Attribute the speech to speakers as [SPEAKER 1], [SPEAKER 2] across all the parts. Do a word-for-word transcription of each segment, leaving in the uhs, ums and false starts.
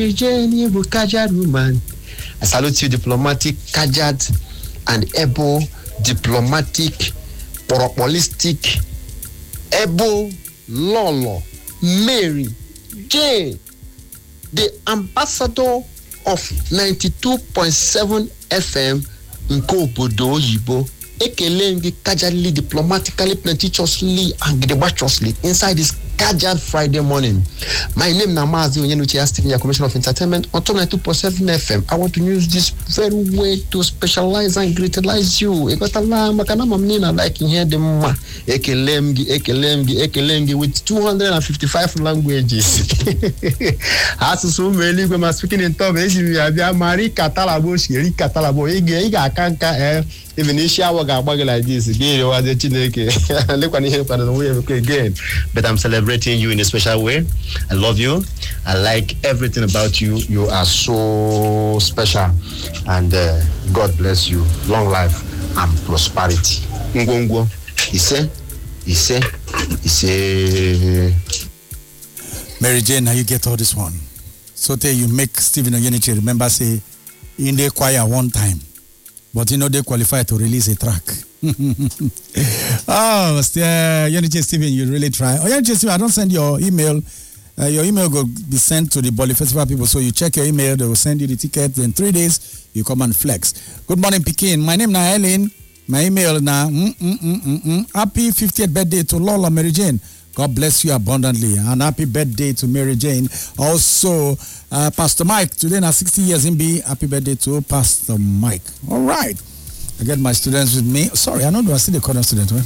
[SPEAKER 1] Jenny Kajad woman. I salute you, diplomatic Kajad and Ebo, diplomatic, propolistic, Ebo, Lolo, Mary, Jane, the ambassador of ninety-two point seven F M in Kobodo Yibo. Ekelengi casually, diplomatically, plenteously, and gratuitously inside this casual Friday morning. My name is Namazi Onyenuchi Stephen, Commissioner of Entertainment on ninety-two point seven F M. I want to use this very way to specialize and greatalize you. Ekotala makana mamnina like in here the ma ekelengi ekelengi ekelengi with two hundred fifty-five languages. As so many people speaking in tongue, we have Mari Katalabo, Shiri Katalabo, Ege Ega Kanka eh. Even if I was like this, look again. But I'm celebrating you in a special way. I love you. I like everything about you. You are so special. And uh, God bless you. Long life and prosperity. Ngongo. Ise. Ise. Ise.
[SPEAKER 2] Mary Jane, how you get all this one? So tell you make Stephen Oyeniche remember say in the choir one time. But you know they qualify to release a track. Oh, uh, Yoniche Stephen, you really try. Oh, Yoniche Stephen, I don't send your email. Uh, your email will be sent to the Bolly Festival people. So you check your email, they will send you the ticket. In three days, you come and flex. Good morning, Pekin. My name is Ellen. My email now. Mm, mm, mm, mm, mm. Happy fiftieth birthday to Lola Mary Jane. God bless you abundantly. And happy birthday to Mary Jane. Also, uh, Pastor Mike, today now sixty years in B. Happy birthday to Pastor Mike. All right. I get my students with me. Sorry, I don't know. I see the corner student. Right?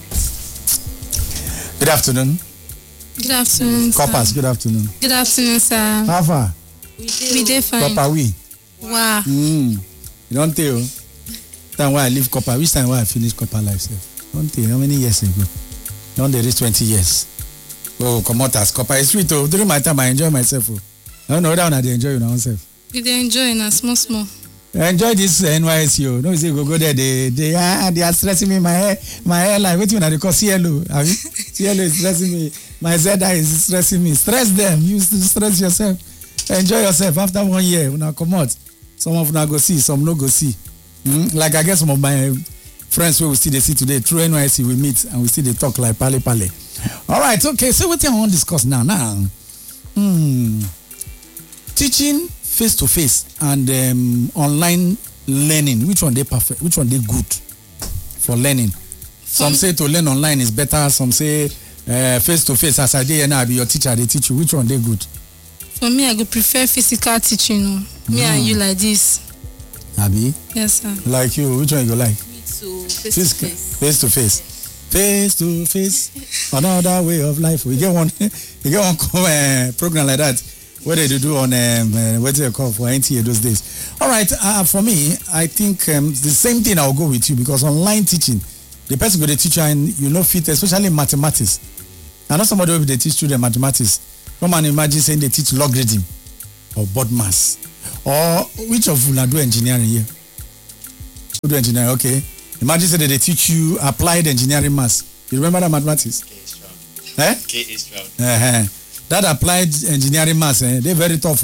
[SPEAKER 2] Good afternoon.
[SPEAKER 3] Good afternoon,
[SPEAKER 2] Coppers,
[SPEAKER 3] sir.
[SPEAKER 2] good afternoon.
[SPEAKER 3] Good afternoon, sir.
[SPEAKER 2] How far?
[SPEAKER 3] We did. We did fine.
[SPEAKER 2] Copper, we.
[SPEAKER 3] Wow.
[SPEAKER 2] Mm. You don't tell. Time why I leave Copper. Which time why I finish Copper life, sir? Don't tell. How many years ago? Don't they reach twenty years? Oh, come out as Copper. It's sweet. Oh, during my time, I enjoy myself. Oh. I don't know whether I enjoy myself.
[SPEAKER 3] We did enjoy in a small, small.
[SPEAKER 2] I enjoy this uh, N Y S U. No, you go go there. They, they, ah, they are stressing me. My hair, my hairline. Wait a minute. They call C L O. I mean, C L O is stressing me. My Z I is stressing me. Stress them. You stress yourself. Enjoy yourself. After one year, when I come out, some of them go see, some no go see. Mm? Like I guess some of my friends who we still they see today through N Y S U we meet and we still they talk like pale pale. All right, okay. So what I want to discuss now? Now, hmm, teaching face to face and um, online learning. Which one they perfect? Which one they good for learning? Some say to learn online is better. Some say face to face. As I did now, be your teacher. They teach you. Which one they good?
[SPEAKER 3] For me, I would prefer physical teaching. No? Me mm. and you like this.
[SPEAKER 2] Abi?
[SPEAKER 3] Yes, sir.
[SPEAKER 2] Like you, which one you go like?
[SPEAKER 4] Me too. Face to face.
[SPEAKER 2] Face to face. Face to face. Another way of life. We get one. We get one uh, program like that. What did you do on um, uh, what do you call for N T A those days? All right. Uh, for me, I think um, the same thing. I'll go with you because online teaching, the person go the teacher and you know fit, especially mathematics. I know somebody will they teach children mathematics. Come and imagine saying they teach logarithm or board mass. Or which of you do engineering here? Who do engineering? Okay. Imagine say that they teach you applied engineering maths. You remember that mathematics?
[SPEAKER 5] K is round.
[SPEAKER 2] Eh?
[SPEAKER 5] K is round.
[SPEAKER 2] Uh-huh. That applied engineering maths, eh? They're very tough.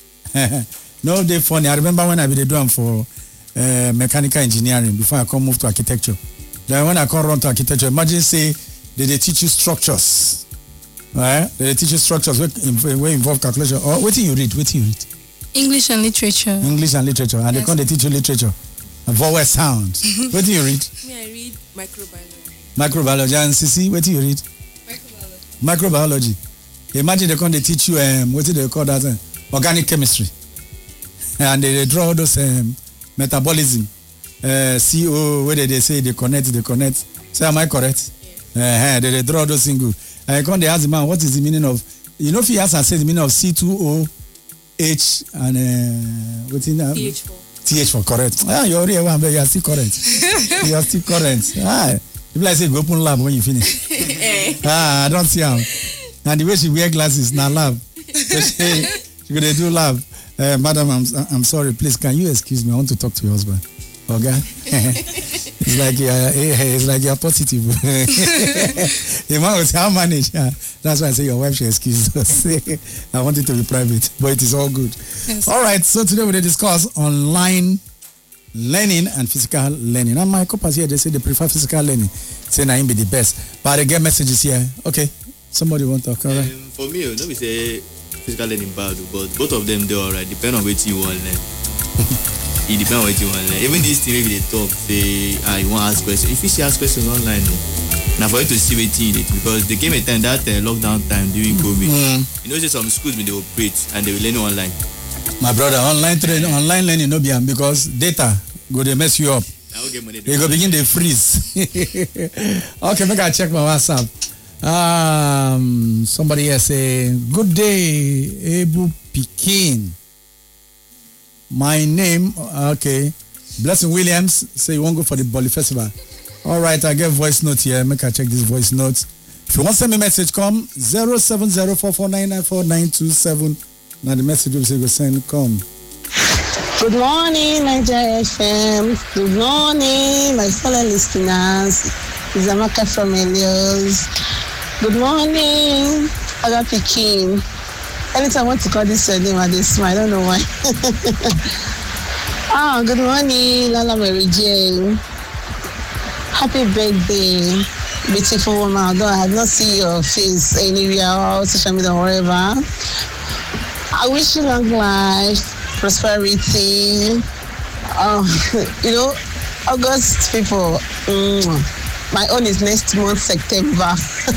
[SPEAKER 2] No, they're funny. I remember when I did do them for uh, mechanical engineering before I come move to architecture. Then when I come run to architecture, imagine say that they teach you structures. Right? They teach you structures where involve calculation. Or what do you read? What do you read?
[SPEAKER 3] English and literature.
[SPEAKER 2] English and literature. And yes. They come they teach you literature. And vowel sound. What do you read?
[SPEAKER 4] Me, I read microbiology.
[SPEAKER 2] Microbiology. And Sisi, what do you read?
[SPEAKER 4] Microbiology.
[SPEAKER 2] Microbiology. Imagine they come they teach you um, what do they call that? Uh, organic chemistry. And they, they draw those um, metabolism. Uh, C O, where they, they say they connect, they connect. Say, am I correct? Yes. Uh, they, they draw those things. And come they ask the man, what is the meaning of, you know, if he has and say the meaning of C two O H and uh, what's in that?
[SPEAKER 4] T H four.
[SPEAKER 2] T H four, correct. Ah, you're already one, but you are still correct. You are still correct. Ah, if I say go open lab when you finish. Ah, I don't see how. And the way she wear glasses, now lab. So she, she gonna do lab. Uh, madam, I'm I'm sorry. Please, can you excuse me? I want to talk to your husband. Okay. It's like uh, it's like you're positive. The man will say, how manage? Yeah. That's why I say your wife should excuse us. I want it to be private, but it is all good.
[SPEAKER 3] Yes.
[SPEAKER 2] All right, so today we will discuss online learning and physical learning. And my couples here, they say they prefer physical learning. Say na him be the best. But I get messages here. Okay, somebody want to talk, all right?
[SPEAKER 5] Um, for me, no be say physical learning bad, but both of them, they all right. Depend on what you want to learn. It depends on what you want to learn. Even this thing, maybe they talk, say, ah, you want to ask questions. If you see ask questions online, no. Now for you to see what you need, because there came a time, that uh, lockdown time during COVID,
[SPEAKER 2] Mm.
[SPEAKER 5] you know, say some schools, they operate and they will learn online.
[SPEAKER 2] My brother, online training, online learning, no be am because data go they mess you up.
[SPEAKER 5] I will get money.
[SPEAKER 2] You go begin to freeze. Okay, make I check my WhatsApp. Um, somebody here say, good day, Ebu Pikin. My name, okay. Blessing Williams say you won't go for the Bolly Festival. All right, I get voice note here. Make I check this voice note. If you want to send me a message, come zero seven zero four four nine nine four nine two seven. Now the message will say go send come.
[SPEAKER 6] Good morning, Nigeria F M. Good morning, my fellow listeners. It's Amaka from Elios. Good morning, Aga Pikin. Anytime I want to call this your name, I just smile. I don't know why. Ah, good morning, Lala Mary Jane. Happy birthday, beautiful woman. Although I have not seen your face anywhere or social media or wherever. I wish you long life, prosperity. Um, you know, August people, mm, my own is next month, September.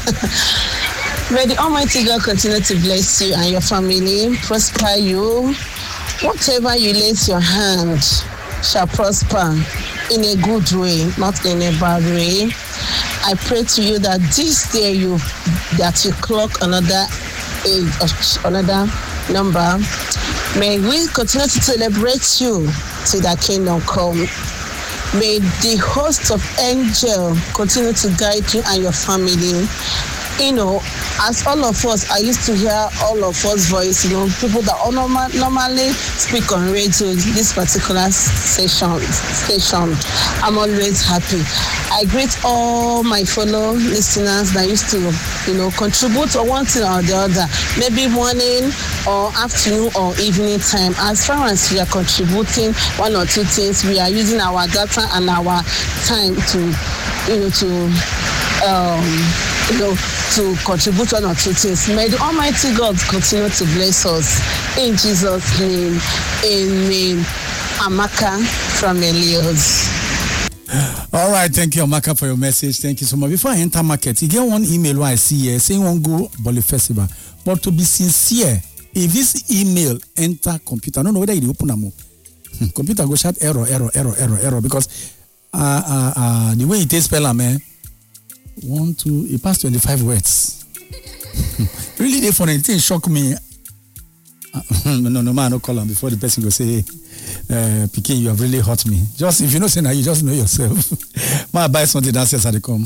[SPEAKER 6] May the Almighty God continue to bless you and your family, prosper you. Whatever you lay your hand shall prosper in a good way, not in a bad way. I pray to you that this day you that you clock another age, another number. May we continue to celebrate you till that kingdom come. May the host of angels continue to guide you and your family. You know, as all of us, I used to hear all of us voice, you know, people that normal, normally speak on radio, this particular station, station. I'm always happy. I greet all my fellow listeners that used to, you know, contribute or one thing or the other, maybe morning or afternoon or evening time. As far as we are contributing one or two things, we are using our data and our time to, you know, to, um, you know, to contribute one or two things. May the Almighty God continue to bless us. In Jesus' name, amen. Amaka from Elios.
[SPEAKER 2] All right, thank you, Amaka, for your message. Thank you so much. Before I enter market, you get one email where I see here saying one go Bolly Festival. But to be sincere, if this email enter computer, I don't know whether it open them. Computer go shout error, error, error, error, error, because uh, uh, uh, the way it is spell, man. One, two, it passed twenty-five words. Really, they funny thing shock me. Uh, no, no, no, man, no call him before the person go say, uh, Pikin, you have really hurt me. Just if you know, say now, you just know yourself. My buy something downstairs as they come.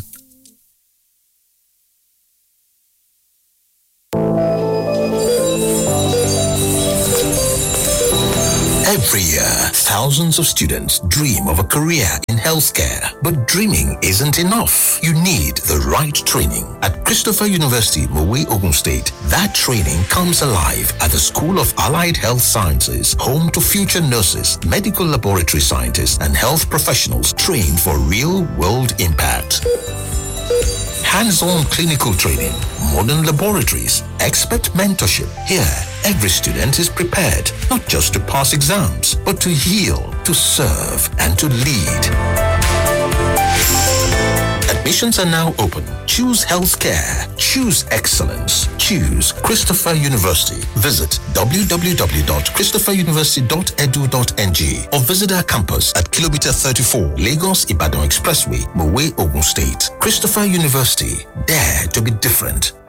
[SPEAKER 7] Every year, thousands of students dream of a career in healthcare. But dreaming isn't enough. You need the right training. At Christopher University, Mowe, Ogun State, that training comes alive at the School of Allied Health Sciences, home to future nurses, medical laboratory scientists, and health professionals trained for real-world impact. Hands-on clinical training, modern laboratories, expert mentorship. Here, every student is prepared, not just to pass exams, but to heal, to serve, and to lead. Admissions are now open. Choose healthcare. Choose excellence. Choose Christopher University. Visit w w w dot christopher university dot edu dot n g or visit our campus at Kilometer thirty-four, Lagos Ibadan Expressway, Mowe, Ogun State. Christopher University. Dare to be different.